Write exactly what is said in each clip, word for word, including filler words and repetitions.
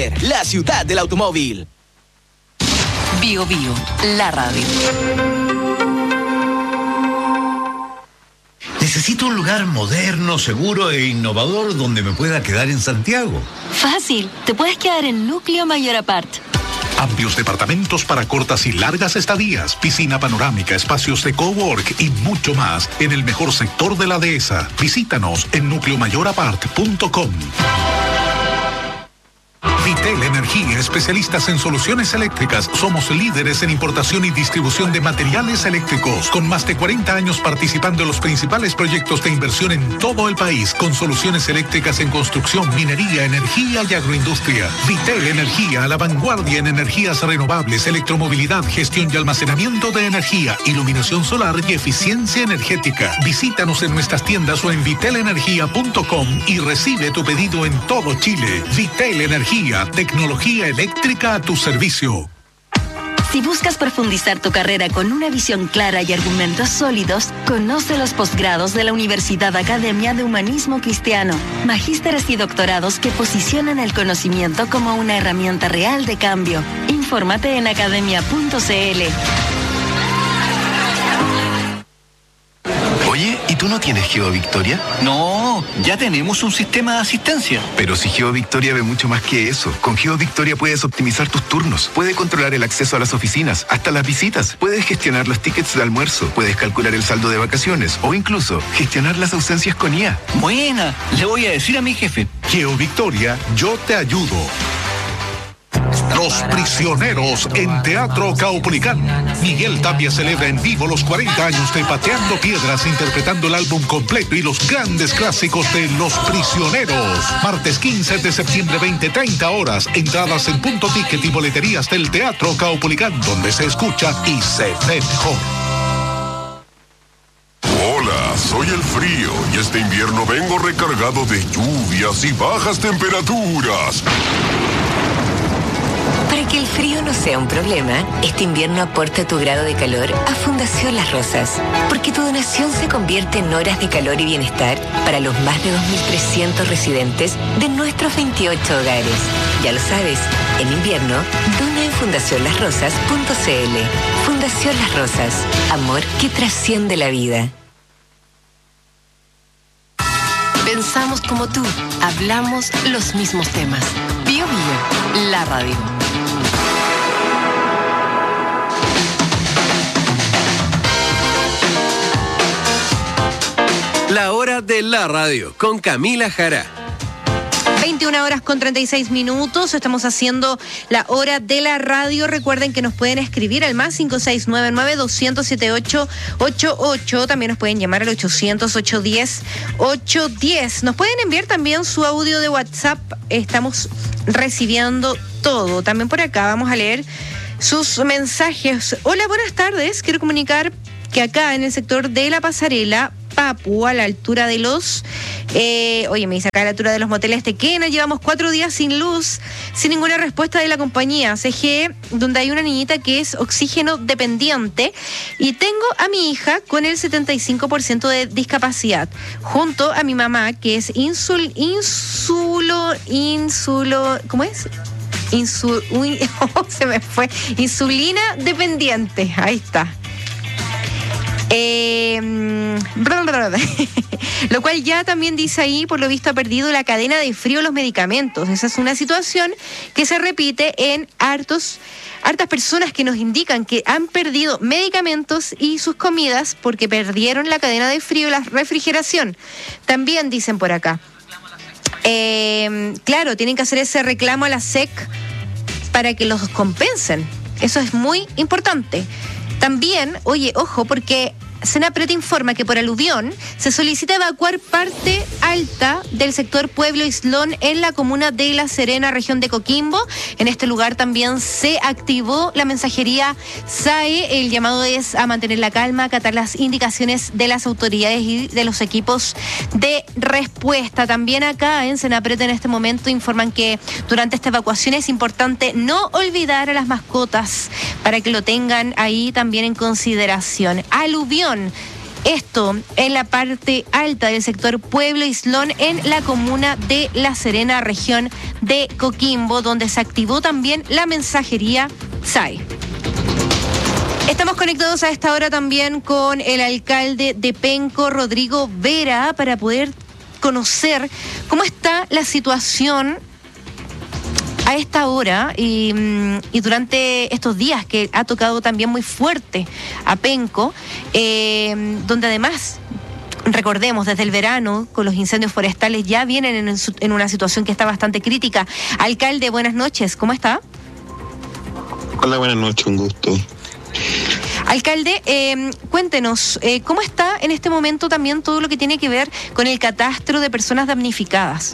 La ciudad del automóvil. Bio Bio, la radio. Necesito un lugar moderno, seguro e innovador donde me pueda quedar en Santiago. Fácil, te puedes quedar en Núcleo Mayor Apart. Amplios departamentos para cortas y largas estadías, piscina panorámica, espacios de cowork y mucho más en el mejor sector de la dehesa. Visítanos en núcleo mayor apart punto com. Vitel Energía, especialistas en soluciones eléctricas. Somos líderes en importación y distribución de materiales eléctricos, con más de cuarenta años participando en los principales proyectos de inversión en todo el país, con soluciones eléctricas en construcción, minería, energía y agroindustria. Vitel Energía, a la vanguardia en energías renovables, electromovilidad, gestión y almacenamiento de energía, iluminación solar y eficiencia energética. Visítanos en nuestras tiendas o en vitel energía punto com y recibe tu pedido en todo Chile. Vitel Energía, tecnología eléctrica a tu servicio. Si buscas profundizar tu carrera con una visión clara y argumentos sólidos, conoce los posgrados de la Universidad Academia de Humanismo Cristiano, magísteres y doctorados que posicionan el conocimiento como una herramienta real de cambio. Infórmate en academia punto c l. Oye, ¿y tú no tienes GeoVictoria? No, ya tenemos un sistema de asistencia. Pero si GeoVictoria ve mucho más que eso. Con GeoVictoria puedes optimizar tus turnos, puedes controlar el acceso a las oficinas, hasta las visitas, puedes gestionar los tickets de almuerzo, puedes calcular el saldo de vacaciones o incluso gestionar las ausencias con I A. Buena, le voy a decir a mi jefe. GeoVictoria, yo te ayudo. Los Prisioneros en Teatro Caupolicán. Miguel Tapia celebra en vivo los cuarenta años de Pateando Piedras, interpretando el álbum completo y los grandes clásicos de Los Prisioneros. Martes quince de septiembre, veinte treinta horas. Entradas en Punto Ticket y boleterías del Teatro Caupolicán, donde se escucha y se ve mejor. Hola, soy el frío y este invierno vengo recargado de lluvias y bajas temperaturas. Para que el frío no sea un problema, este invierno aporta tu grado de calor a Fundación Las Rosas, porque tu donación se convierte en horas de calor y bienestar para los más de dos mil trescientos residentes de nuestros veintiocho hogares. Ya lo sabes, en invierno, dona en fundación las rosas punto c l. Fundación Las Rosas, amor que trasciende la vida. Pensamos como tú, hablamos los mismos temas. Bio Bio, la radio. La hora de la radio con Camila Jara. veintiuna horas con treinta y seis minutos. Estamos haciendo la hora de la radio. Recuerden que nos pueden escribir al más cinco seis nueve nueve, dos cero cero, siete ocho ocho ocho. También nos pueden llamar al ochocientos, ochocientos diez, ochocientos diez. Nos pueden enviar también su audio de WhatsApp. Estamos recibiendo todo. También por acá vamos a leer sus mensajes. Hola, buenas tardes. Quiero comunicar que acá en el sector de la Pasarela, Papu, a la altura de los, eh, oye, me dice acá a la altura de los moteles Tequena, llevamos cuatro días sin luz, sin ninguna respuesta de la compañía C G E, donde hay una niñita que es oxígeno dependiente, y tengo a mi hija con el setenta y cinco por ciento de discapacidad, junto a mi mamá que es insul, insulo, insulo, ¿cómo es? Insul, uy, oh, se me fue, insulina dependiente, ahí está. Eh, lo cual ya también dice ahí, por lo visto ha perdido la cadena de frío de los medicamentos. Esa es una situación que se repite en hartos, hartas personas que nos indican que han perdido medicamentos y sus comidas porque perdieron la cadena de frío y la refrigeración. También dicen por acá. Eh, claro, tienen que hacer ese reclamo a la S E C para que los compensen. Eso es muy importante. También, oye, ojo, porque Senapred informa que por aluvión se solicita evacuar parte alta del sector Pueblo Islón en la comuna de La Serena, región de Coquimbo. En este lugar también se activó la mensajería S A E. El llamado es a mantener la calma, acatar las indicaciones de las autoridades y de los equipos de respuesta. También acá en Senapred en este momento informan que durante esta evacuación es importante no olvidar a las mascotas para que lo tengan ahí también en consideración. Aluvión. Esto en la parte alta del sector Pueblo Islón, en la comuna de La Serena, región de Coquimbo, donde se activó también la mensajería S A E. Estamos conectados a esta hora también con el alcalde de Penco, Rodrigo Vera, para poder conocer cómo está la situación a esta hora y, y durante estos días que ha tocado también muy fuerte a Penco, eh, donde además, recordemos, desde el verano con los incendios forestales ya vienen en, en una situación que está bastante crítica. Alcalde, buenas noches, ¿cómo está? Hola, buenas noches, un gusto. Alcalde, eh, cuéntenos, eh, ¿cómo está en este momento también todo lo que tiene que ver con el catastro de personas damnificadas?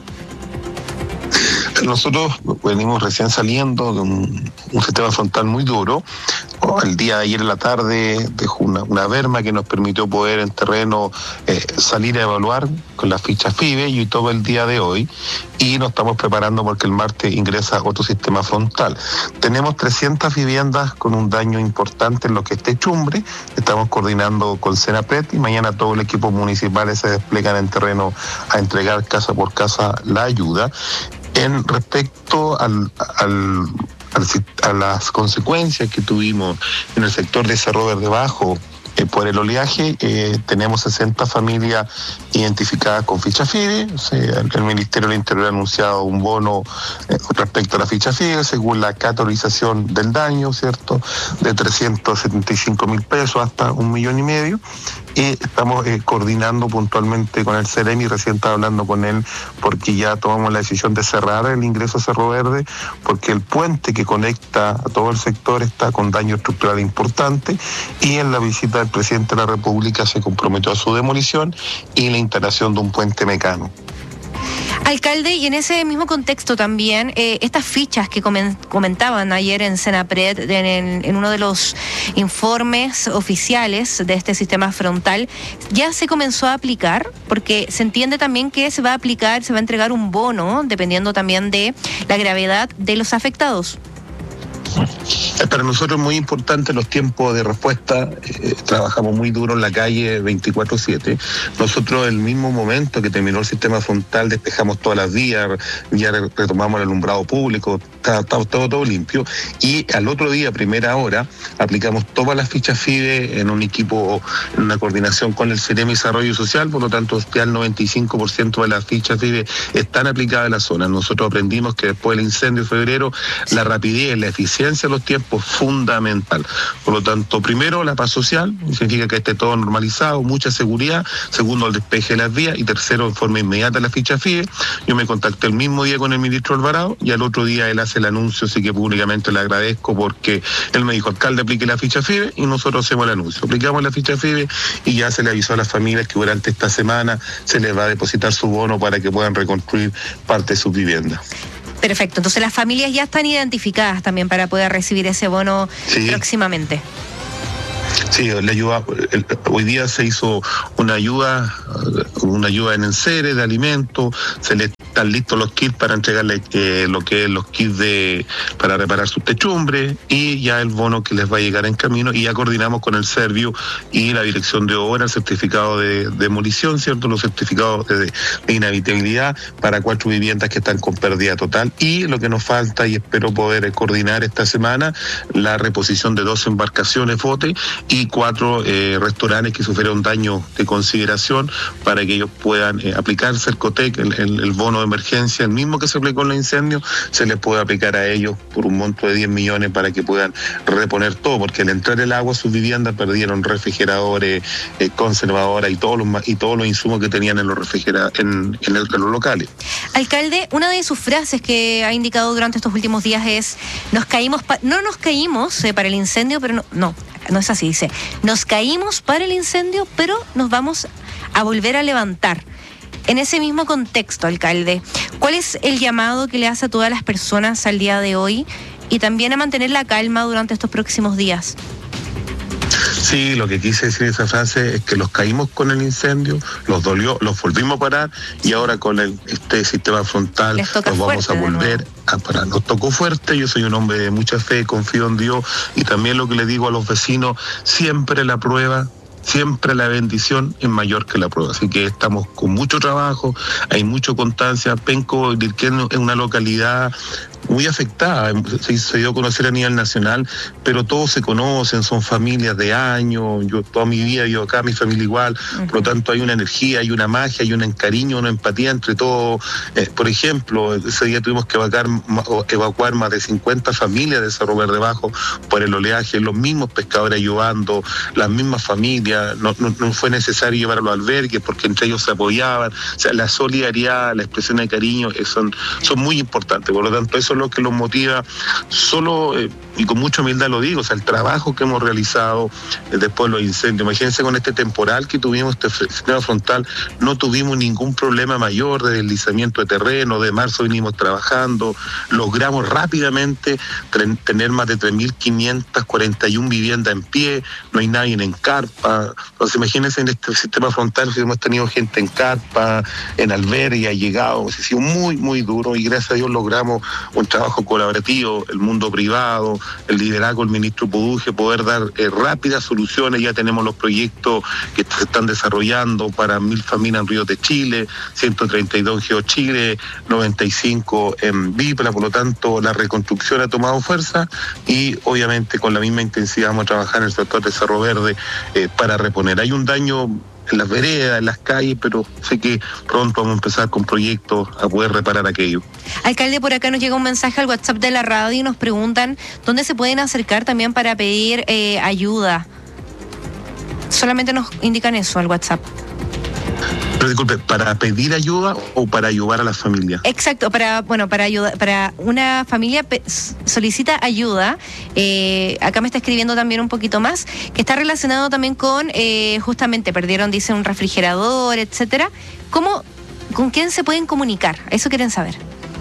Nosotros venimos recién saliendo de un, un sistema frontal muy duro. El día de ayer en la tarde dejó una, una berma que nos permitió poder en terreno eh, salir a evaluar con las fichas F I B E y todo el día de hoy. Y nos estamos preparando porque el martes ingresa otro sistema frontal. Tenemos trescientas viviendas con un daño importante en lo que es techumbre. Estamos coordinando con Senapred y mañana todo el equipo municipal se despliegan en terreno a entregar casa por casa la ayuda. En respecto al, al, al, a las consecuencias que tuvimos en el sector de Cerro Verde Bajo eh, por el oleaje, eh, tenemos sesenta familias identificadas con ficha F I B E. O sea, el, el Ministerio del Interior ha anunciado un bono eh, respecto a la ficha F I B E según la categorización del daño, ¿cierto? De trescientos setenta y cinco mil pesos hasta un millón y medio. Y estamos eh, coordinando puntualmente con el Ceremi, recién estaba hablando con él, porque ya tomamos la decisión de cerrar el ingreso a Cerro Verde, porque el puente que conecta a todo el sector está con daño estructural importante, y en la visita del presidente de la República se comprometió a su demolición y la instalación de un puente mecano. Alcalde, y en ese mismo contexto también, eh, estas fichas que comentaban ayer en Senapred, en, en, en uno de los informes oficiales de este sistema frontal, ya se comenzó a aplicar, porque se entiende también que se va a aplicar, se va a entregar un bono, dependiendo también de la gravedad de los afectados. Para nosotros es muy importante los tiempos de respuesta. Eh, trabajamos muy duro en la calle veinticuatro siete. Nosotros, el mismo momento que terminó el sistema frontal, despejamos todas las vías, ya retomamos el alumbrado público, está, está todo, todo limpio. Y al otro día, primera hora, aplicamos todas las fichas F I B E en un equipo, en una coordinación con el Ceremi Desarrollo Social. Por lo tanto, ya el noventa y cinco por ciento de las fichas F I B E están aplicadas en la zona. Nosotros aprendimos que después del incendio de febrero, la rapidez, la eficiencia de los tiempos fundamental. Por lo tanto, primero, la paz social, significa que esté todo normalizado, mucha seguridad. Segundo, el despeje de las vías. Y tercero, en forma inmediata, la ficha F I B E. Yo me contacté el mismo día con el ministro Alvarado y al otro día él hace el anuncio, así que públicamente le agradezco porque él me dijo, alcalde, aplique la ficha F I B E, y nosotros hacemos el anuncio. Aplicamos la ficha F I B E y ya se le avisó a las familias que durante esta semana se les va a depositar su bono para que puedan reconstruir parte de sus viviendas. Perfecto, entonces las familias ya están identificadas también para poder recibir ese bono sí. próximamente. Sí, la ayuda, el, hoy día se hizo una ayuda, una ayuda en enseres de alimentos, se le están listos los kits para entregarle eh, lo que es los kits de para reparar sus techumbres, y ya el bono que les va a llegar en camino, y ya coordinamos con el Servio y la Dirección de Obra, el certificado de, de demolición, ¿cierto? Los certificados de, de inhabitabilidad para cuatro viviendas que están con pérdida total, y lo que nos falta, y espero poder coordinar esta semana, la reposición de dos embarcaciones bote y cuatro eh, restaurantes que sufrieron daño de consideración para que ellos puedan eh, aplicarse el COTEC, el, el, el bono de emergencia, el mismo que se aplicó en los incendios, se les puede aplicar a ellos por un monto de diez millones para que puedan reponer todo, porque al entrar el agua a sus viviendas perdieron refrigeradores, eh, conservadoras y todos los y todos los insumos que tenían en los refrigeradores, en, en, el, en los locales. Alcalde, una de sus frases que ha indicado durante estos últimos días es, nos caímos, pa- no nos caímos eh, para el incendio, pero no, no, no es así, dice, nos caímos para el incendio, pero nos vamos a volver a levantar. En ese mismo contexto, alcalde, ¿cuál es el llamado que le hace a todas las personas al día de hoy y también a mantener la calma durante estos próximos días? Sí, lo que quise decir en esa frase es que los caímos con el incendio, los dolió, los volvimos a parar, y ahora con el, este sistema frontal los vamos a volver a parar. Nos tocó fuerte, yo soy un hombre de mucha fe, confío en Dios, y también lo que le digo a los vecinos, siempre la prueba, siempre la bendición es mayor que la prueba. Así que estamos con mucho trabajo, hay mucha constancia. Penco Dilquén es una localidad muy afectada, se, se dio a conocer a nivel nacional, pero todos se conocen, son familias de años, yo toda mi vida vivo acá, mi familia igual, uh-huh. Por lo tanto hay una energía, hay una magia, hay un cariño, una empatía entre todos. Eh, por ejemplo, ese día tuvimos que evacuar, evacuar más de cincuenta familias de Cerro Verde Bajo por el oleaje, los mismos pescadores ayudando, las mismas familias, no, no, no fue necesario llevar a los albergues porque entre ellos se apoyaban, o sea, la solidaridad, la expresión de cariño eh, son, son muy importantes, por lo tanto eso es lo que los motiva, solo eh, y con mucha humildad lo digo, o sea, el trabajo que hemos realizado eh, después de los incendios. Imagínense con este temporal que tuvimos, este sistema frontal, no tuvimos ningún problema mayor de deslizamiento de terreno, de marzo venimos trabajando, logramos rápidamente tre- tener más de tres mil quinientas cuarenta y una viviendas en pie, no hay nadie en carpa. Entonces imagínense en este sistema frontal que hemos tenido gente en carpa, en albergue, ha llegado, ha sido muy, muy duro y gracias a Dios logramos un trabajo colaborativo, el mundo privado, el liderazgo del ministro Poduje, poder dar eh, rápidas soluciones. Ya tenemos los proyectos que se están desarrollando para mil familias en Río de Chile, ciento treinta y dos en GeoChile, noventa y cinco en Bipla, por lo tanto la reconstrucción ha tomado fuerza y obviamente con la misma intensidad vamos a trabajar en el sector de Cerro Verde eh, para reponer. Hay un daño en las veredas, en las calles, pero sé que pronto vamos a empezar con proyectos a poder reparar aquello. Alcalde, por acá nos llega un mensaje al WhatsApp de la radio y nos preguntan dónde se pueden acercar también para pedir eh, ayuda. Solamente nos indican eso al WhatsApp. Pero disculpe, ¿para pedir ayuda o para ayudar a la familia? Exacto, para bueno, para ayuda, para una familia pe- solicita ayuda. Eh, acá me está escribiendo también un poquito más, que está relacionado también con eh, justamente perdieron, dice, un refrigerador, etcétera. ¿Cómo, con quién se pueden comunicar? Eso quieren saber.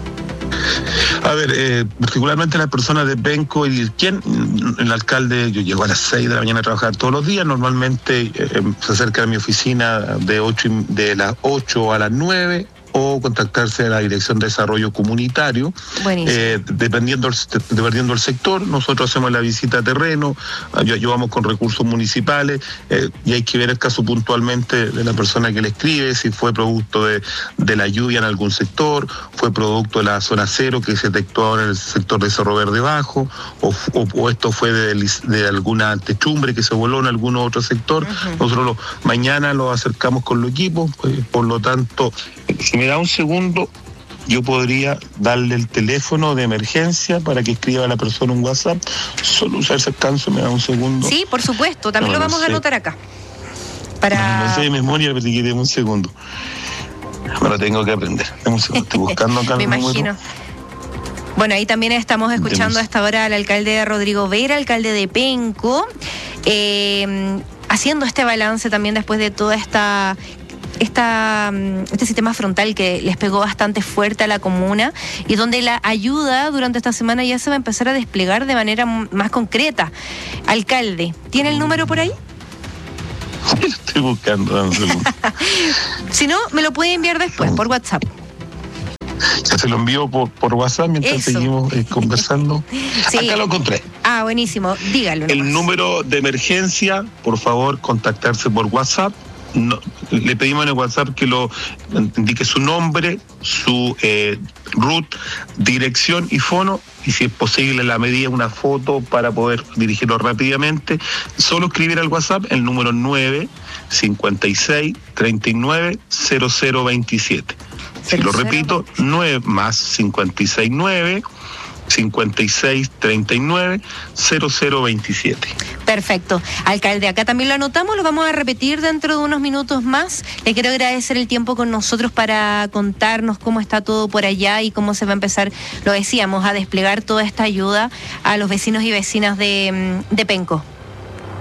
A ver, eh, particularmente las personas de Penco y Dilquén, el alcalde, yo llego a las seis de la mañana a trabajar todos los días, normalmente eh, se acerca a mi oficina de, ocho, de las ocho a las nueve, o contactarse a la Dirección de Desarrollo Comunitario. Eh, dependiendo, dependiendo del sector, nosotros hacemos la visita a terreno, ayudamos con recursos municipales eh, y hay que ver el caso puntualmente de la persona que le escribe, si fue producto de, de la lluvia en algún sector, fue producto de la zona cero que se detectó ahora en el sector de Cerro Verde Bajo, o, o, o esto fue de, de alguna techumbre que se voló en algún otro sector. Uh-huh. Nosotros lo, mañana lo acercamos con los equipos, pues, por lo tanto, si me da un segundo, yo podría darle el teléfono de emergencia para que escriba a la persona un WhatsApp. Solo usar ese alcance, me da un segundo. Sí, por supuesto, también no, lo vamos no a anotar acá. Para... No, no sé de memoria, pero si quiere un segundo. Me lo tengo que aprender. Estoy buscando acá. Me el imagino. número. Bueno, ahí también estamos escuchando a esta hora al alcalde Rodrigo Vera, alcalde de Penco, eh, haciendo este balance también después de toda esta... Esta, este sistema frontal que les pegó bastante fuerte a la comuna y donde la ayuda durante esta semana ya se va a empezar a desplegar de manera más concreta. Alcalde, ¿tiene el número por ahí? Lo estoy buscando, dame un segundo. Si no, me lo puede enviar después por WhatsApp. Ya se lo envío por, por WhatsApp mientras Eso. seguimos eh, conversando. Sí. Acá lo encontré. Ah, buenísimo. Dígalo. El nomás. número de emergencia, por favor, contactarse por WhatsApp. No, le pedimos en el WhatsApp que lo indique su nombre, su eh, root, dirección y fono, y si es posible la medida, una foto para poder dirigirlo rápidamente. Solo escribir al WhatsApp el número nueve cincuenta y seis treinta y nueve cero cero veintisiete. Si lo repito, nueve más cincuenta y seis nueve cincuenta y seis treinta y nueve cero cero veintisiete. Perfecto. Alcalde, acá también lo anotamos, lo vamos a repetir dentro de unos minutos más. Le quiero agradecer el tiempo con nosotros para contarnos cómo está todo por allá y cómo se va a empezar, lo decíamos, a desplegar toda esta ayuda a los vecinos y vecinas de, de Penco.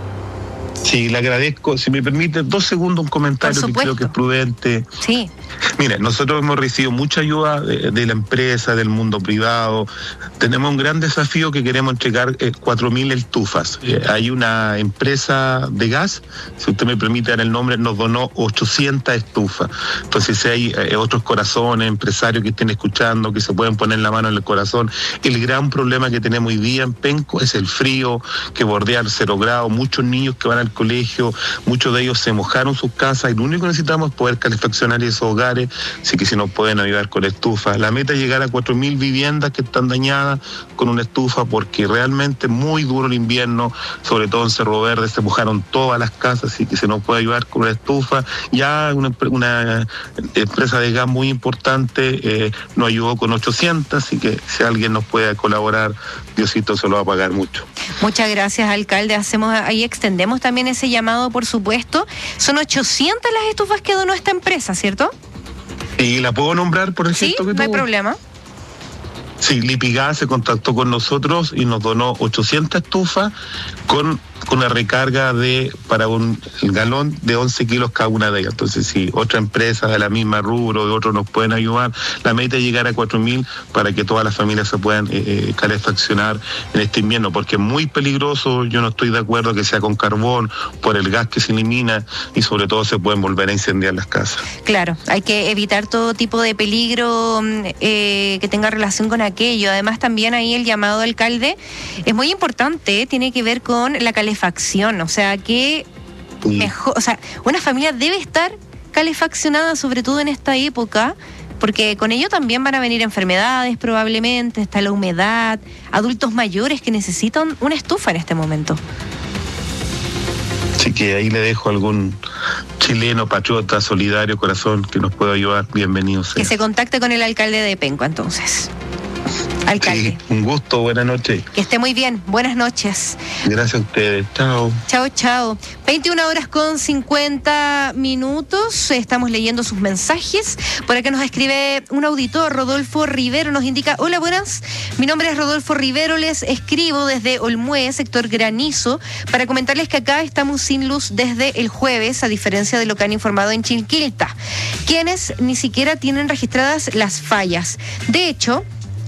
Sí, le agradezco. Si me permite, dos segundos un comentario que creo que es prudente. Sí. Mira, nosotros hemos recibido mucha ayuda de, de la empresa, del mundo privado. Tenemos un gran desafío que queremos entregar eh, cuatro mil estufas. Eh, hay una empresa de gas, si usted me permite dar el nombre, nos donó ochocientas estufas. Entonces, si hay eh, otros corazones, empresarios que estén escuchando, que se pueden poner la mano en el corazón, el gran problema que tenemos hoy día en Penco es el frío, que bordea el cero grado, muchos niños que van al colegio, muchos de ellos se mojaron sus casas y lo único que necesitamos es poder calefaccionar esos hogares, así que si nos pueden ayudar con estufa. La meta es llegar a cuatro mil viviendas que están dañadas con una estufa, porque realmente es muy duro el invierno, sobre todo en Cerro Verde se mojaron todas las casas, así que se nos puede ayudar con una estufa. Ya una, una empresa de gas muy importante eh, nos ayudó con ochocientas, así que si alguien nos puede colaborar, Diosito se lo va a pagar mucho. Muchas gracias, alcalde. Hacemos ahí, extendemos también ese llamado, por supuesto. Son ochocientas las estufas que donó esta empresa, ¿cierto? ¿Y la puedo nombrar por el sí, gesto que no hay tuvo? problema. Sí, Lipigas se contactó con nosotros y nos donó ochocientas estufas con, con una recarga de para un el galón de once kilos cada una de ellas. Entonces, si otra empresa de la misma rubro, de otros nos pueden ayudar, la meta es llegar a cuatro mil para que todas las familias se puedan eh, eh, calefaccionar en este invierno, porque es muy peligroso. Yo no estoy de acuerdo que sea con carbón por el gas que se elimina y sobre todo se pueden volver a incendiar las casas. Claro, hay que evitar todo tipo de peligro eh, que tenga relación con aquello. Además, también ahí el llamado, alcalde, es muy importante, tiene que ver con la calefacción, o sea, que sí. mejor, o sea, una familia debe estar calefaccionada, sobre todo en esta época, porque con ello también van a venir enfermedades probablemente, está la humedad, adultos mayores que necesitan una estufa en este momento. Así que ahí le dejo algún chileno, patriota, solidario, corazón, que nos pueda ayudar, bienvenido sea. Que se contacte con el alcalde de Penco, entonces. Alcalde. Sí, un gusto, buenas noches. Que esté muy bien, buenas noches. Gracias a ustedes, chao. Chao, chao. veintiuna horas con cincuenta minutos, estamos leyendo sus mensajes. Por acá nos escribe un auditor, Rodolfo Rivero, nos indica: hola, buenas, mi nombre es Rodolfo Rivero, les escribo desde Olmué, sector Granizo, para comentarles que acá estamos sin luz desde el jueves, a diferencia de lo que han informado en Chinquilta, quienes ni siquiera tienen registradas las fallas. De hecho,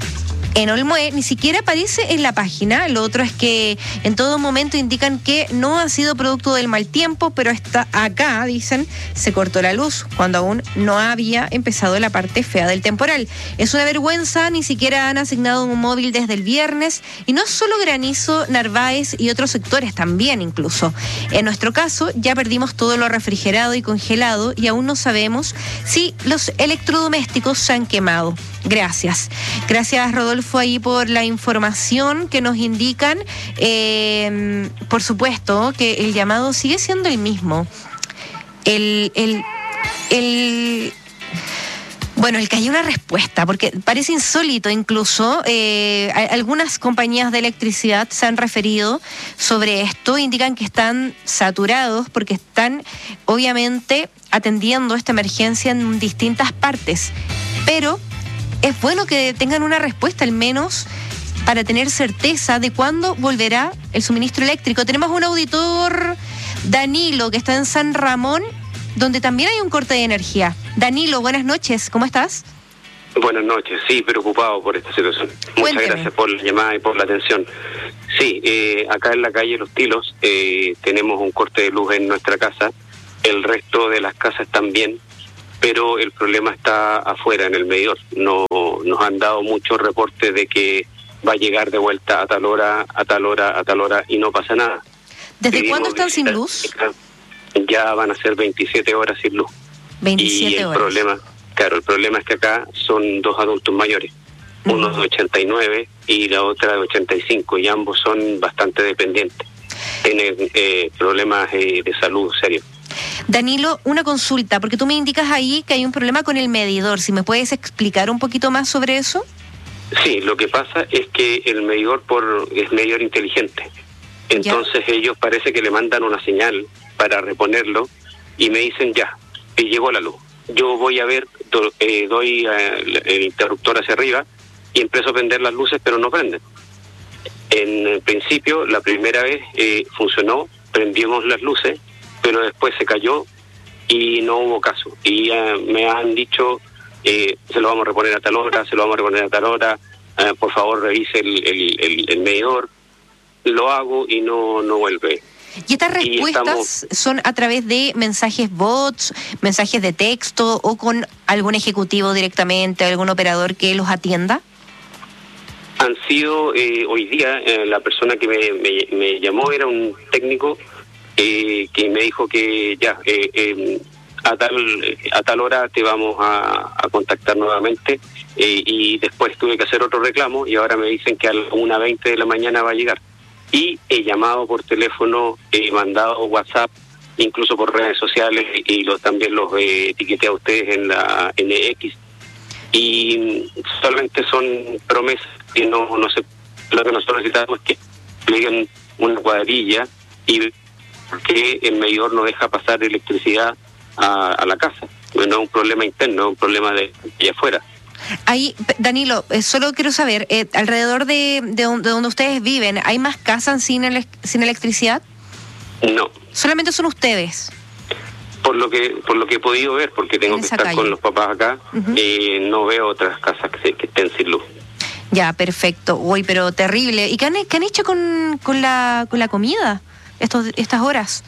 en Olmué ni siquiera aparece en la página. Lo otro es que en todo momento indican que no ha sido producto del mal tiempo, pero está acá, dicen, se cortó la luz cuando aún no había empezado la parte fea del temporal. Es una vergüenza, ni siquiera han asignado un móvil desde el viernes, y no solo Granizo, Narváez y otros sectores también incluso. En nuestro caso ya perdimos todo lo refrigerado y congelado y aún no sabemos si los electrodomésticos se han quemado. Gracias. Gracias, Rodolfo, ahí por la información que nos indican. Eh, por supuesto que el llamado sigue siendo el mismo. El, el, el, bueno, el que haya una respuesta, porque parece insólito incluso. Eh, algunas compañías de electricidad se han referido sobre esto, indican que están saturados porque están obviamente atendiendo esta emergencia en distintas partes, pero es bueno que tengan una respuesta, al menos para tener certeza de cuándo volverá el suministro eléctrico. Tenemos un auditor, Danilo, que está en San Ramón, donde también hay un corte de energía. Danilo, buenas noches, ¿cómo estás? Buenas noches, sí, preocupado por esta situación. Muchas Cuénteme. Gracias por la llamada y por la atención. Sí, eh, acá en la calle Los Tilos eh, tenemos un corte de luz en nuestra casa, el resto de las casas también, pero el problema está afuera, en el medidor. No nos han dado muchos reportes de que va a llegar de vuelta a tal hora, a tal hora, a tal hora, y no pasa nada. ¿Desde Pedimos cuándo están sin visitas luz? técnicas, Ya van a ser veintisiete horas sin luz. veintisiete y el horas. problema, claro, el problema es que acá son dos adultos mayores, uh-huh. uno de ochenta y nueve y la otra de ochenta y cinco, y ambos son bastante dependientes. Tienen eh, problemas eh, de salud serios. Danilo, una consulta, porque tú me indicas ahí que hay un problema con el medidor. Si me puedes explicar un poquito más sobre eso. Sí, lo que pasa es que el medidor por es medidor inteligente. Entonces ¿Ya? ellos parece que le mandan una señal para reponerlo y me dicen ya, y llegó la luz. Yo voy a ver, do, eh, doy eh, el interruptor hacia arriba y empiezo a prender las luces, pero no prenden. En principio, la primera vez eh, funcionó, prendimos las luces, pero después se cayó y no hubo caso. Y eh, me han dicho, eh, se lo vamos a reponer a tal hora, se lo vamos a reponer a tal hora, eh, por favor revise el, el, el, el medidor. Lo hago y no, no vuelve. ¿Y estas respuestas y estamos... son a través de mensajes bots, mensajes de texto o con algún ejecutivo directamente, algún operador que los atienda? Han sido, eh, hoy día, eh, la persona que me, me, me llamó era un técnico eh, que me dijo que ya, eh, eh, a tal a tal hora te vamos a, a contactar nuevamente, eh, y después tuve que hacer otro reclamo y ahora me dicen que a la una veinte de la mañana va a llegar. Y he llamado por teléfono, he mandado WhatsApp, incluso por redes sociales, y los, también los eh, etiqueté a ustedes en la N X. Y solamente son promesas que no, no sé, lo que nosotros necesitamos es que peguen una cuadrilla y que el medidor no deja pasar electricidad a, a la casa. No es un problema interno, es un problema de allá afuera. Ahí, Danilo, eh, solo quiero saber, eh, alrededor de, de, de donde ustedes viven, ¿hay más casas sin, ele sin electricidad? No. ¿Solamente son ustedes? Por lo que por lo que he podido ver, porque tengo que estar calle. con los papás acá, uh-huh. eh, no veo otras casas que, se, que estén sin luz. Ya, perfecto. Uy, pero terrible. ¿Y qué han, qué han hecho con, con, la, con la comida estos, estas horas?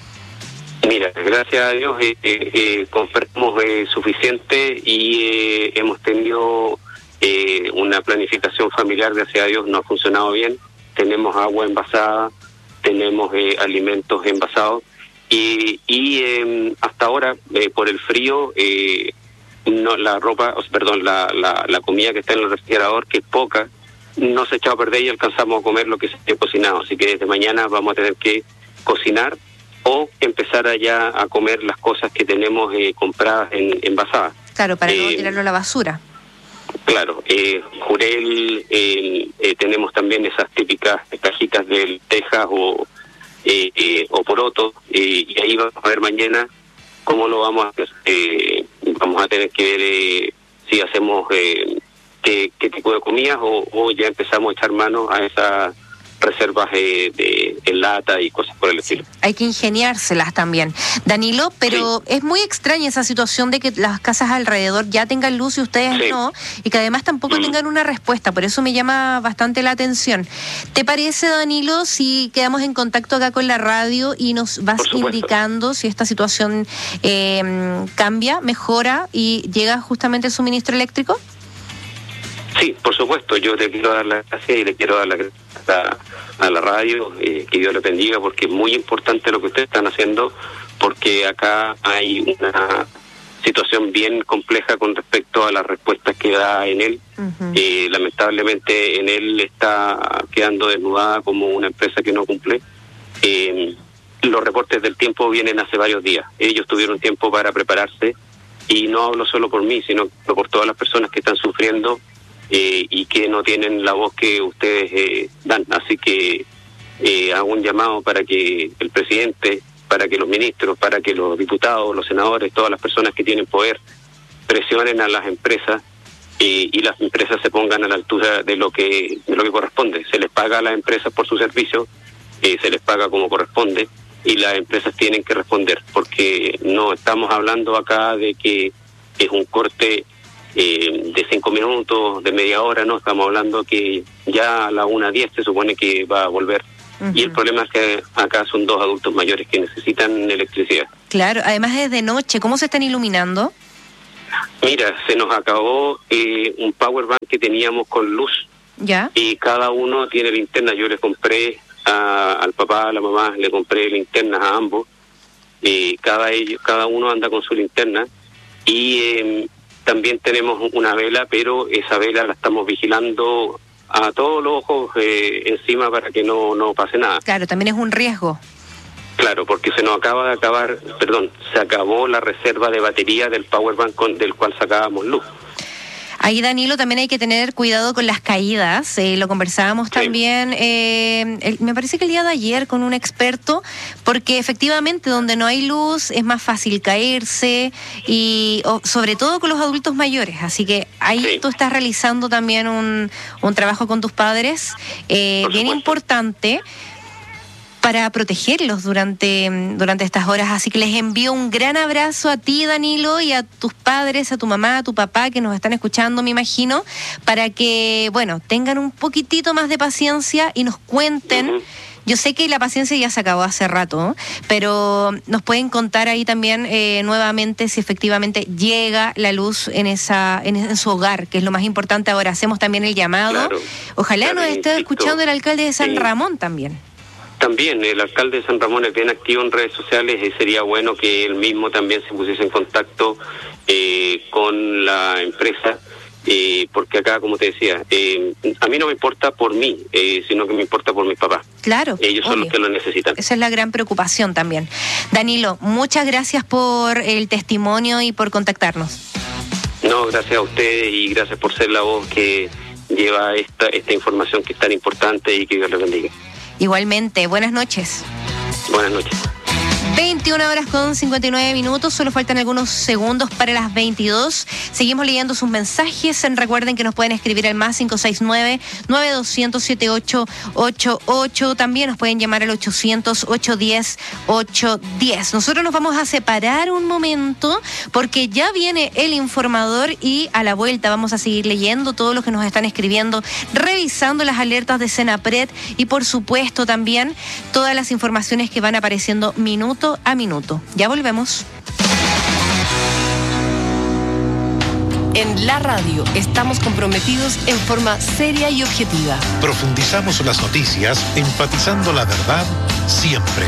Mira, gracias a Dios eh, eh, eh, compramos eh, suficiente y eh, hemos tenido eh, una planificación familiar, gracias a Dios, no ha funcionado bien. Tenemos agua envasada, tenemos eh, alimentos envasados y, y eh, hasta ahora, eh, por el frío, eh, no la ropa, o, perdón, la, la, la comida que está en el refrigerador, que es poca, no se ha echado a perder y alcanzamos a comer lo que se ha cocinado. Así que desde mañana vamos a tener que cocinar o empezar allá a comer las cosas que tenemos eh, compradas en envasadas. Claro, para eh, no tirarlo a la basura. Claro, eh, jurel, eh, eh, tenemos también esas típicas cajitas de lentejas o, eh, eh, o poroto, eh, y ahí vamos a ver mañana cómo lo vamos a hacer. Eh, vamos a tener que ver eh, si hacemos eh, qué, qué tipo de comidas o, o ya empezamos a echar mano a esas reservas eh, de, de lata y cosas por el estilo. Hay que ingeniárselas también. Danilo, pero sí. Es muy extraña esa situación de que las casas alrededor ya tengan luz y ustedes sí. no, y que además tampoco mm. tengan una respuesta, por eso me llama bastante la atención. ¿Te parece, Danilo, si quedamos en contacto acá con la radio y nos vas indicando si esta situación eh, cambia, mejora y llega justamente el suministro eléctrico? Sí, por supuesto, yo te quiero dar las gracias y le quiero dar las gracias a, a la radio, eh, que Dios le bendiga, porque es muy importante lo que ustedes están haciendo, porque acá hay una situación bien compleja con respecto a las respuestas que da Enel. Uh-huh. Eh, lamentablemente Enel está quedando desnudada como una empresa que no cumple. Eh, los reportes del tiempo vienen hace varios días. Ellos tuvieron tiempo para prepararse, y no hablo solo por mí, sino por todas las personas que están sufriendo Eh, y que no tienen la voz que ustedes eh, dan. Así que eh, hago un llamado para que el presidente, para que los ministros, para que los diputados, los senadores, todas las personas que tienen poder, presionen a las empresas eh, y las empresas se pongan a la altura de lo que de lo que corresponde. Se les paga a las empresas por su servicio, eh, se les paga como corresponde, y las empresas tienen que responder, porque no estamos hablando acá de que es un corte Eh, de cinco minutos, de media hora, no, estamos hablando que ya a la una diez se supone que va a volver. Uh-huh. Y el problema es que acá son dos adultos mayores que necesitan electricidad. Claro, además es de noche, ¿cómo se están iluminando? Mira, se nos acabó eh, un power bank que teníamos con luz. ¿Ya? Y cada uno tiene linterna. Yo le compré a, al papá, a la mamá, le compré linternas a ambos. Y cada, ellos, cada uno anda con su linterna. Y eh, también tenemos una vela, pero esa vela la estamos vigilando a todos los ojos eh, encima para que no, no pase nada. Claro, también es un riesgo. Claro, porque se nos acaba de acabar, perdón, se acabó la reserva de batería del powerbank con, del cual sacábamos luz. Ahí, Danilo, también hay que tener cuidado con las caídas. Eh, lo conversábamos sí. también, eh, el, me parece que el día de ayer con un experto, porque efectivamente donde no hay luz es más fácil caerse, y o, sobre todo con los adultos mayores. Así que ahí sí. tú estás realizando también un, un trabajo con tus padres, eh, bien importante, para protegerlos durante, durante estas horas. Así que les envío un gran abrazo a ti, Danilo, y a tus padres, a tu mamá, a tu papá, que nos están escuchando, me imagino, para que, bueno, tengan un poquitito más de paciencia y nos cuenten. Uh-huh. Yo sé que la paciencia ya se acabó hace rato, ¿no? Pero nos pueden contar ahí también eh, nuevamente si efectivamente llega la luz en esa en, en su hogar, que es lo más importante ahora. Hacemos también el llamado. Claro, Ojalá claro, nos esté insisto, escuchando el alcalde de San sí. Ramón también. También, el alcalde de San Ramón es bien activo en redes sociales y sería bueno que él mismo también se pusiese en contacto eh, con la empresa. Eh, porque acá, como te decía, eh, a mí no me importa por mí, eh, sino que me importa por mis papás. Claro. Ellos son obvio. Los que lo necesitan. Esa es la gran preocupación también. Danilo, muchas gracias por el testimonio y por contactarnos. No, gracias a ustedes y gracias por ser la voz que lleva esta, esta información que es tan importante y que Dios les bendiga. Igualmente, buenas noches. Buenas noches. veintiuna horas con cincuenta y nueve minutos, solo faltan algunos segundos para las veintidós. Seguimos leyendo sus mensajes. Recuerden que nos pueden escribir al más cinco seis nueve, nueve dos cero cero, siete ocho ocho ocho. También nos pueden llamar al ochocientos, ochocientos diez, ochocientos diez. Nosotros nos vamos a separar un momento porque ya viene el informador y a la vuelta vamos a seguir leyendo todo lo que nos están escribiendo, revisando las alertas de Senapred y por supuesto también todas las informaciones que van apareciendo minuto a minuto. Ya volvemos. En la radio estamos comprometidos en forma seria y objetiva. Profundizamos las noticias, enfatizando la verdad siempre.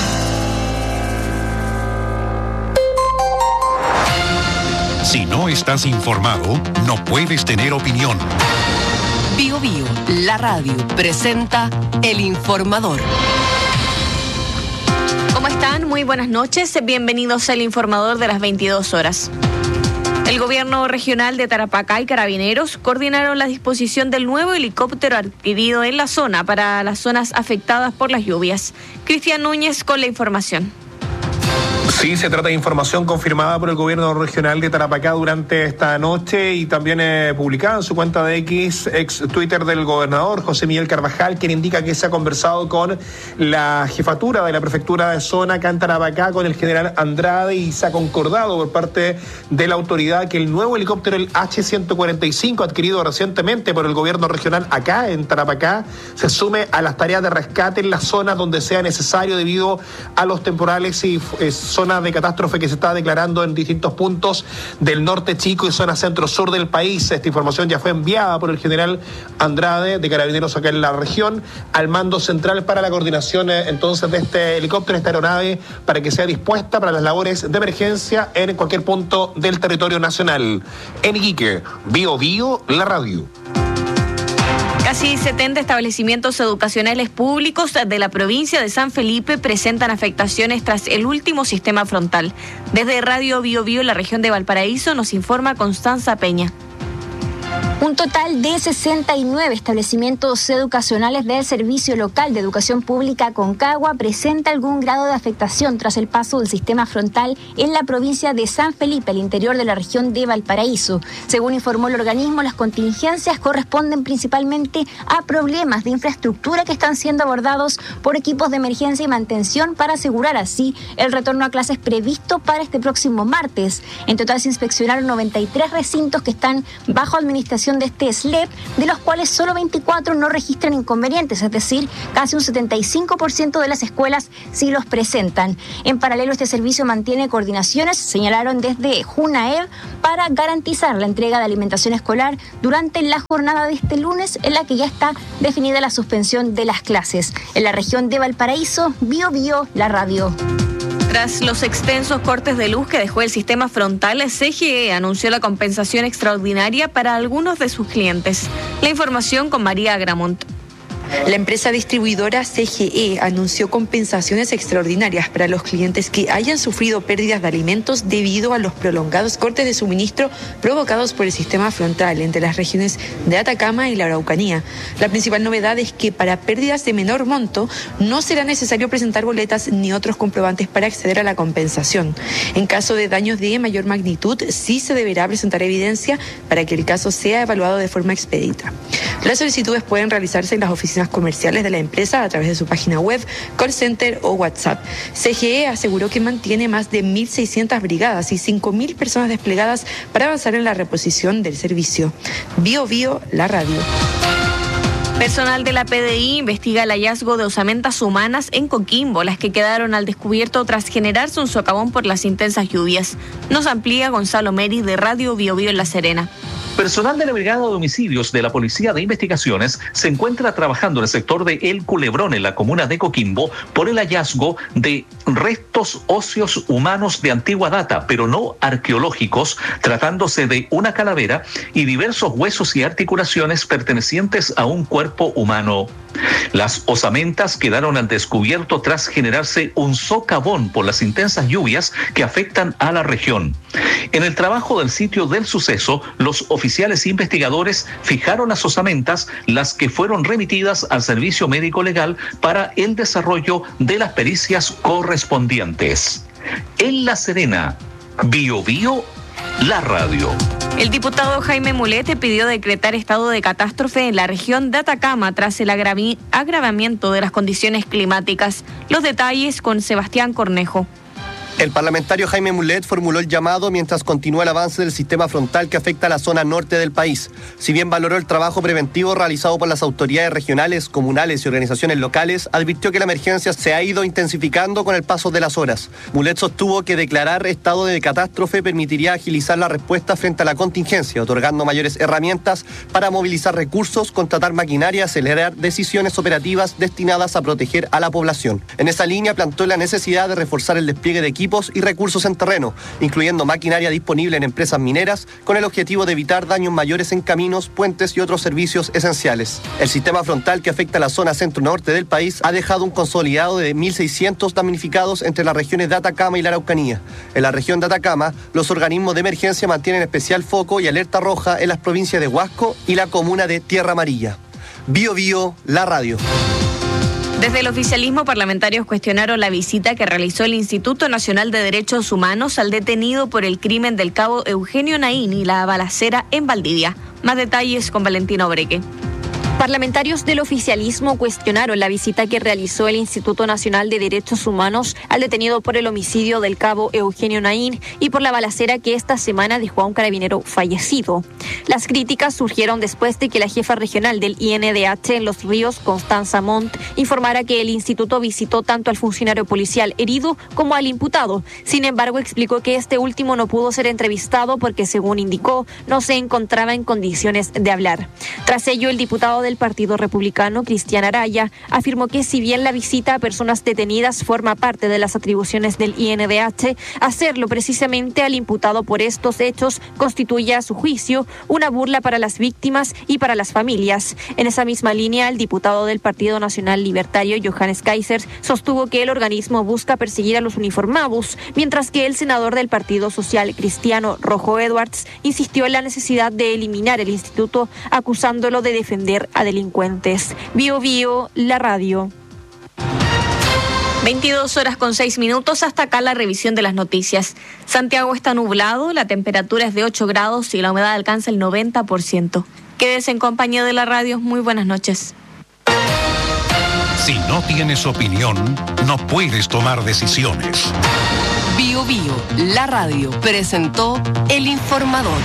Si no estás informado, no puedes tener opinión. Bio Bio, la radio, presenta El Informador. ¿Cómo están? Muy buenas noches. Bienvenidos al Informador de las veintidós horas. El gobierno regional de Tarapacá y Carabineros coordinaron la disposición del nuevo helicóptero adquirido en la zona para las zonas afectadas por las lluvias. Cristian Núñez con la información. Sí, se trata de información confirmada por el gobierno regional de Tarapacá durante esta noche y también eh, publicada en su cuenta de X, ex Twitter del gobernador José Miguel Carvajal, quien indica que se ha conversado con la jefatura de la prefectura de zona acá en Tarapacá, con el general Andrade, y se ha concordado por parte de la autoridad que el nuevo helicóptero, el hache ciento cuarenta y cinco, adquirido recientemente por el gobierno regional acá en Tarapacá, se sume a las tareas de rescate en las zonas donde sea necesario debido a los temporales y eh, zonas de catástrofe que se está declarando en distintos puntos del norte chico y zona centro-sur del país. Esta información ya fue enviada por el general Andrade de Carabineros acá en la región al mando central para la coordinación eh, entonces de este helicóptero, esta aeronave, para que sea dispuesta para las labores de emergencia en cualquier punto del territorio nacional. En Iquique, Bio Bio, la radio. Casi setenta establecimientos educacionales públicos de la provincia de San Felipe presentan afectaciones tras el último sistema frontal. Desde Radio Bio Bio, la región de Valparaíso, nos informa Constanza Peña. Un total de sesenta y nueve establecimientos educacionales del Servicio Local de Educación Pública Concagua presenta algún grado de afectación tras el paso del sistema frontal en la provincia de San Felipe, al interior de la región de Valparaíso. Según informó el organismo, las contingencias corresponden principalmente a problemas de infraestructura que están siendo abordados por equipos de emergencia y mantención para asegurar así el retorno a clases previsto para este próximo martes. En total se inspeccionaron noventa y tres recintos que están bajo administración de este S L E P, de los cuales solo veinticuatro no registran inconvenientes, es decir, casi un setenta y cinco por ciento de las escuelas sí los presentan. En paralelo, este servicio mantiene coordinaciones, señalaron desde JUNAEV, para garantizar la entrega de alimentación escolar durante la jornada de este lunes, en la que ya está definida la suspensión de las clases. En la región de Valparaíso, Bio Bio, la radio. Tras los extensos cortes de luz que dejó el sistema frontal, C G E anunció la compensación extraordinaria para algunos de sus clientes. La información con María Agramont. La empresa distribuidora C G E anunció compensaciones extraordinarias para los clientes que hayan sufrido pérdidas de alimentos debido a los prolongados cortes de suministro provocados por el sistema frontal entre las regiones de Atacama y la Araucanía. La principal novedad es que para pérdidas de menor monto no será necesario presentar boletas ni otros comprobantes para acceder a la compensación. En caso de daños de mayor magnitud, sí se deberá presentar evidencia para que el caso sea evaluado de forma expedita. Las solicitudes pueden realizarse en las oficinas oficinas comerciales de la empresa a través de su página web, call center o WhatsApp. C G E aseguró que mantiene más de mil seiscientas brigadas y cinco mil personas desplegadas para avanzar en la reposición del servicio. Bio Bio, la radio. Personal de la P D I investiga el hallazgo de osamentas humanas en Coquimbo, las que quedaron al descubierto tras generarse un socavón por las intensas lluvias. Nos amplía Gonzalo Meri de Radio Bio Bio en La Serena. Personal de la Brigada de Homicidios de la Policía de Investigaciones se encuentra trabajando en el sector de El Culebrón, en la comuna de Coquimbo, por el hallazgo de restos óseos humanos de antigua data, pero no arqueológicos, tratándose de una calavera y diversos huesos y articulaciones pertenecientes a un cuerpo humano. Las osamentas quedaron al descubierto tras generarse un socavón por las intensas lluvias que afectan a la región. En el trabajo del sitio del suceso, los oficiales investigadores fijaron las osamentas, las que fueron remitidas al servicio médico legal para el desarrollo de las pericias correspondientes. En La Serena, Bio Bio, la radio. El diputado Jaime Mulete pidió decretar estado de catástrofe en la región de Atacama tras el agravi- agravamiento de las condiciones climáticas. Los detalles con Sebastián Cornejo. El parlamentario Jaime Mulet formuló el llamado mientras continúa el avance del sistema frontal que afecta a la zona norte del país. Si bien valoró el trabajo preventivo realizado por las autoridades regionales, comunales y organizaciones locales, advirtió que la emergencia se ha ido intensificando con el paso de las horas. Mulet sostuvo que declarar estado de catástrofe permitiría agilizar la respuesta frente a la contingencia, otorgando mayores herramientas para movilizar recursos, contratar maquinaria y acelerar decisiones operativas destinadas a proteger a la población. En esa línea planteó la necesidad de reforzar el despliegue de equipos y recursos en terreno, incluyendo maquinaria disponible en empresas mineras, con el objetivo de evitar daños mayores en caminos, puentes y otros servicios esenciales. El sistema frontal que afecta a la zona centro-norte del país ha dejado un consolidado de mil seiscientos damnificados entre las regiones de Atacama y la Araucanía. En la región de Atacama, los organismos de emergencia mantienen especial foco y alerta roja en las provincias de Huasco y la comuna de Tierra Amarilla. Bio Bio, la radio. Desde el oficialismo, parlamentarios cuestionaron la visita que realizó el Instituto Nacional de Derechos Humanos al detenido por el crimen del cabo Eugenio Naín y la balacera en Valdivia. Más detalles con Valentina Obreque. Parlamentarios del oficialismo cuestionaron la visita que realizó el Instituto Nacional de Derechos Humanos al detenido por el homicidio del cabo Eugenio Naín y por la balacera que esta semana dejó a un carabinero fallecido. Las críticas surgieron después de que la jefa regional del I N D H en Los Ríos, Constanza Montt, informara que el instituto visitó tanto al funcionario policial herido como al imputado. Sin embargo, explicó que este último no pudo ser entrevistado porque, según indicó, no se encontraba en condiciones de hablar. Tras ello, el diputado de del Partido Republicano, Cristian Araya, afirmó que si bien la visita a personas detenidas forma parte de las atribuciones del I N D H, hacerlo precisamente al imputado por estos hechos constituye, a su juicio, una burla para las víctimas y para las familias. En esa misma línea, el diputado del Partido Nacional Libertario, Johannes Kaiser, sostuvo que el organismo busca perseguir a los uniformados, mientras que el senador del Partido Social Cristiano, Rojo Edwards, insistió en la necesidad de eliminar el instituto, acusándolo de defender a delincuentes. Bio Bio, la radio. veintidós horas con seis minutos, hasta acá la revisión de las noticias. Santiago está nublado, la temperatura es de ocho grados y la humedad alcanza el noventa por ciento. Quédese en compañía de la radio, muy buenas noches. Si no tienes opinión, no puedes tomar decisiones. Bio Bio, la radio, presentó El Informador.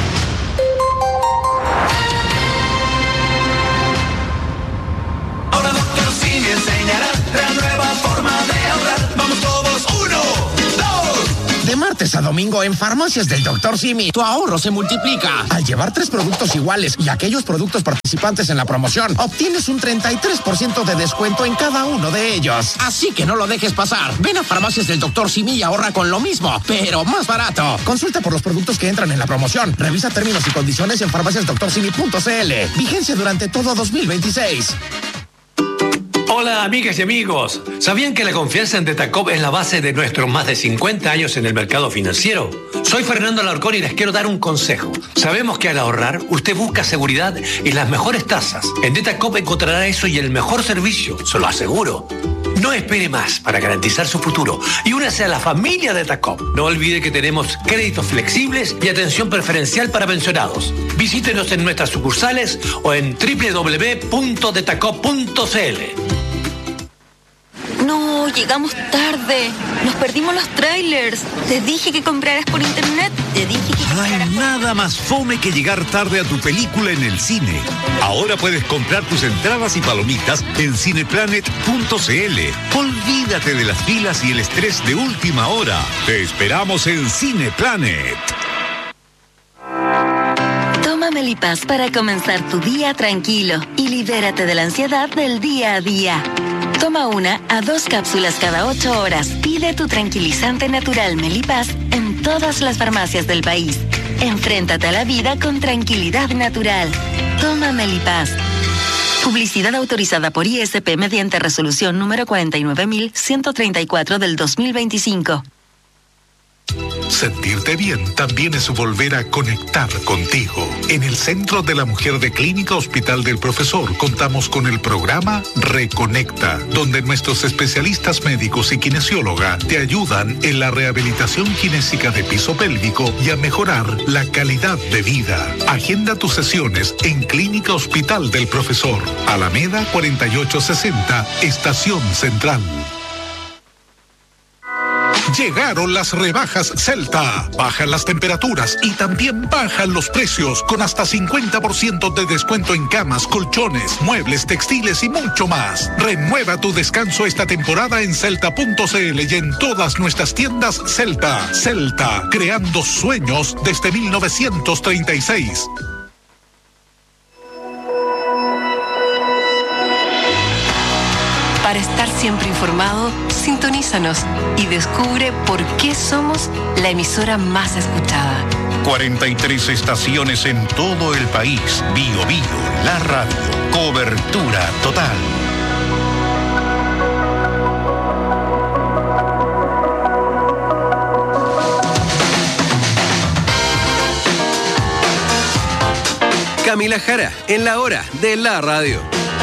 Me enseñará la nueva forma de ahorrar. Vamos todos, uno, dos. De martes a domingo en Farmacias del doctor Simi, tu ahorro se multiplica. Al llevar tres productos iguales y aquellos productos participantes en la promoción, obtienes un treinta y tres por ciento de descuento en cada uno de ellos. Así que no lo dejes pasar. Ven a Farmacias del doctor Simi y ahorra con lo mismo, pero más barato. Consulta por los productos que entran en la promoción. Revisa términos y condiciones en farmacias doctor simi punto c l. Vigencia durante todo dos mil veintiséis. Hola amigas y amigos, ¿sabían que la confianza en Detacop es la base de nuestros más de cincuenta años en el mercado financiero? Soy Fernando Alarcón y les quiero dar un consejo. Sabemos que al ahorrar usted busca seguridad y las mejores tasas. En Detacop encontrará eso y el mejor servicio, se lo aseguro. No espere más para garantizar su futuro y únase a la familia de TACOP. No olvide que tenemos créditos flexibles y atención preferencial para pensionados. Visítenos en nuestras sucursales o en doble u doble u doble u punto detacop punto c l. No, llegamos tarde. Nos perdimos los trailers. Te dije que compraras por internet. Te dije que No hay nada más fome que llegar tarde a tu película en el cine. Ahora puedes comprar tus entradas y palomitas en cineplanet punto c l. Olvídate de las filas y el estrés de última hora. Te esperamos en Cineplanet. Toma Melipaz para comenzar tu día tranquilo y libérate de la ansiedad del día a día. Toma una a dos cápsulas cada ocho horas. Pide tu tranquilizante natural Melipaz en todas las farmacias del país. Enfréntate a la vida con tranquilidad natural. Toma Melipaz. Publicidad autorizada por I S P mediante resolución número cuarenta y nueve mil ciento treinta y cuatro del dos mil veinticinco. Sentirte bien también es volver a conectar contigo. En el Centro de la Mujer de Clínica Hospital del Profesor contamos con el programa Reconecta, donde nuestros especialistas médicos y kinesióloga te ayudan en la rehabilitación kinésica de piso pélvico y a mejorar la calidad de vida. Agenda tus sesiones en Clínica Hospital del Profesor, Alameda cuarenta y ocho sesenta, Estación Central. Llegaron las rebajas Celta. Bajan las temperaturas y también bajan los precios con hasta cincuenta por ciento de descuento en camas, colchones, muebles, textiles y mucho más. Renueva tu descanso esta temporada en celta punto c l y en todas nuestras tiendas Celta. Celta, creando sueños desde mil novecientos treinta y seis. Para estar siempre informado, sintonízanos y descubre por qué somos la emisora más escuchada. cuarenta y tres estaciones en todo el país. Bio Bio, la radio. Cobertura total. Camila Jara, en la hora de la radio.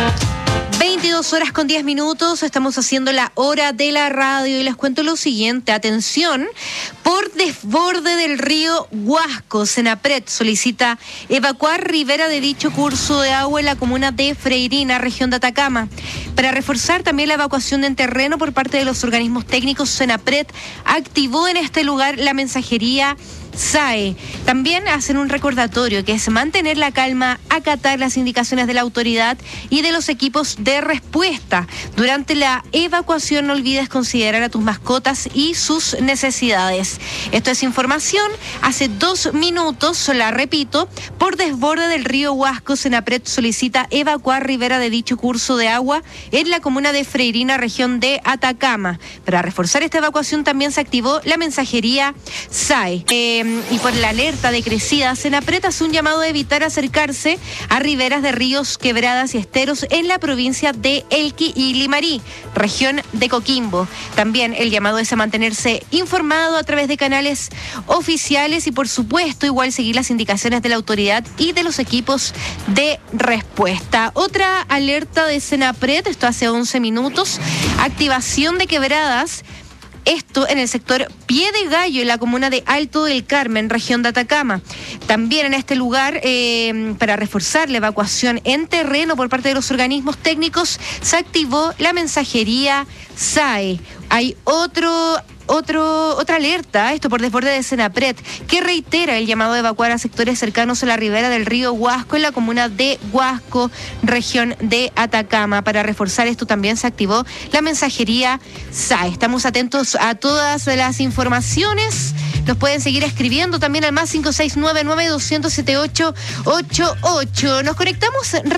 veintidós horas con diez minutos, estamos haciendo la hora de la radio y les cuento lo siguiente, atención, por desborde del río Huasco, Senapred solicita evacuar ribera de dicho curso de agua en la comuna de Freirina, región de Atacama. Para reforzar también la evacuación de terreno por parte de los organismos técnicos, Senapred activó en este lugar la mensajería S A E. También hacen un recordatorio que es mantener la calma, acatar las indicaciones de la autoridad y de los equipos de respuesta. Durante la evacuación no olvides considerar a tus mascotas y sus necesidades. Esto es información. Hace dos minutos, la repito, por desborde del río Huasco, Senapred solicita evacuar ribera de dicho curso de agua en la comuna de Freirina, región de Atacama. Para reforzar esta evacuación también se activó la mensajería S A E. Eh, y por la alerta de crecida, Senapred hace un llamado a evitar acercarse a riberas de ríos, quebradas y esteros en la provincia de Elqui y Limarí, región de Coquimbo. También el llamado es a mantenerse informado a través de canales oficiales y, por supuesto, igual seguir las indicaciones de la autoridad y de los equipos de respuesta. Otra alerta de Senapred, esto hace once minutos, activación de quebradas. Esto en el sector Pie de Gallo, en la comuna de Alto del Carmen, región de Atacama. También en este lugar, eh, para reforzar la evacuación en terreno por parte de los organismos técnicos, se activó la mensajería S A E. Hay otro... Otro, otra alerta, esto por desborde de Senapred, que reitera el llamado a evacuar a sectores cercanos a la ribera del río Huasco en la comuna de Huasco, región de Atacama. Para reforzar esto también se activó la mensajería S A E. Estamos atentos a todas las informaciones. Nos pueden seguir escribiendo también al más cinco seis nueve nueve dos cero siete ocho ocho ocho. Nos conectamos